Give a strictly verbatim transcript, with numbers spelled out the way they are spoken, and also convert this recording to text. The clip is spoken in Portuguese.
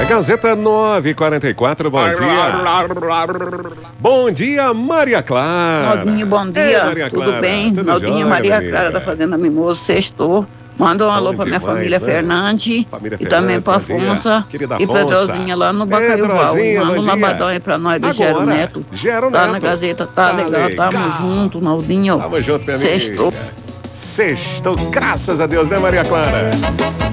Gazeta nove e quarenta e quatro, bom dia. Bom dia, Maria Clara. Naldinho, bom dia. Ei, Maria Tudo Clara, bem? tudo Naldinho, jóia, Maria amiga? Clara da Fazenda Mimoso, sextou. Manda um alô Bom pra minha demais, família né? Fernandes Família e também pra Fernandes, bom dia. Afonso Querida e pra Afonso. Drozinha lá no Bacaiuval. Drozinha, Manda bom um dia. labadão aí pra nós do Agora, Gero Neto. Gero Tá Neto. na Gazeta, tá, Tá legal, legal. tamo junto, Naldinho. Tamo junto, minha amiga. Sextou. Sextou, graças a Deus, né, Maria Clara?